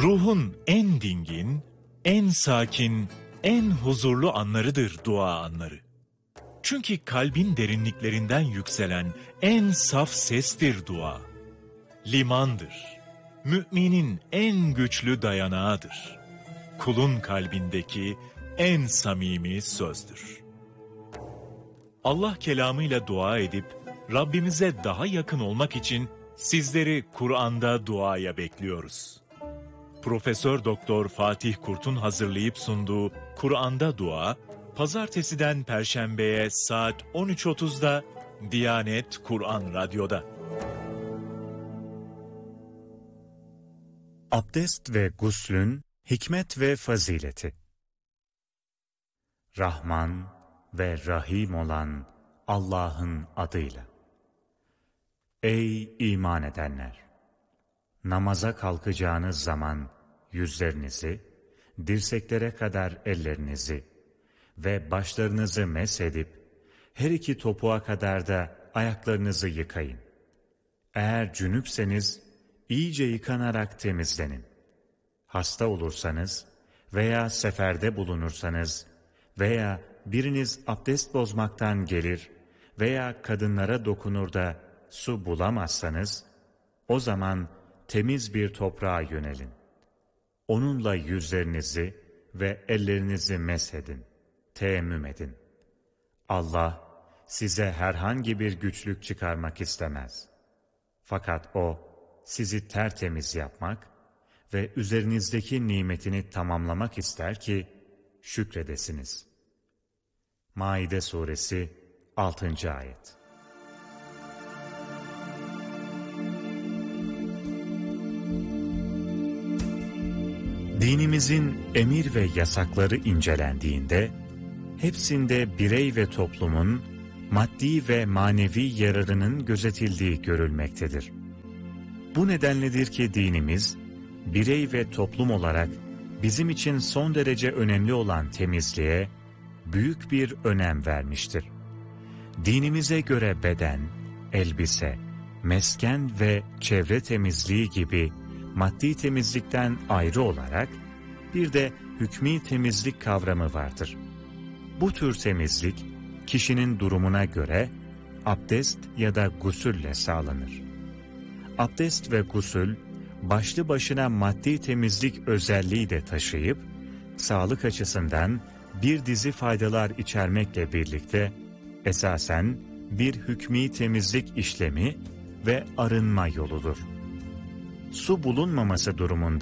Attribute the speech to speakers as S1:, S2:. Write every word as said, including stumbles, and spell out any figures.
S1: Ruhun en dingin, en sakin, en huzurlu anlarıdır dua anları. Çünkü kalbin derinliklerinden yükselen en saf sestir dua. Limandır. Müminin en güçlü dayanağıdır. Kulun kalbindeki en samimi sözdür. Allah kelamıyla dua edip Rabbimize daha yakın olmak için sizleri Kur'an'da duaya bekliyoruz. Profesör Doktor Fatih Kurt'un hazırlayıp sunduğu Kur'an'da Dua, Pazartesiden Perşembe'ye saat on üç otuzda Diyanet Kur'an Radyo'da.
S2: Abdest ve guslün hikmet ve fazileti. Rahman ve Rahim olan Allah'ın adıyla. Ey iman edenler! Namaza kalkacağınız zaman yüzlerinizi, dirseklere kadar ellerinizi ve başlarınızı mesedip, her iki topuğa kadar da ayaklarınızı yıkayın. Eğer cünüpseniz, iyice yıkanarak temizlenin. Hasta olursanız veya seferde bulunursanız veya biriniz abdest bozmaktan gelir veya kadınlara dokunur da su bulamazsanız, o zaman temiz bir toprağa yönelin. Onunla yüzlerinizi ve ellerinizi meshedin, teyemmüm edin. Allah size herhangi bir güçlük çıkarmak istemez. Fakat O, sizi tertemiz yapmak ve üzerinizdeki nimetini tamamlamak ister ki şükredesiniz. Maide Suresi altıncı ayet. Dinimizin emir ve yasakları incelendiğinde, hepsinde birey ve toplumun maddi ve manevi yararının gözetildiği görülmektedir. Bu nedenledir ki dinimiz, birey ve toplum olarak bizim için son derece önemli olan temizliğe büyük bir önem vermiştir. Dinimize göre beden, elbise, mesken ve çevre temizliği gibi maddi temizlikten ayrı olarak bir de hükmî temizlik kavramı vardır. Bu tür temizlik kişinin durumuna göre abdest ya da gusülle sağlanır. Abdest ve gusül başlı başına maddi temizlik özelliği de taşıyıp sağlık açısından bir dizi faydalar içermekle birlikte esasen bir hükmî temizlik işlemi ve arınma yoludur. Su bulunmaması durumunda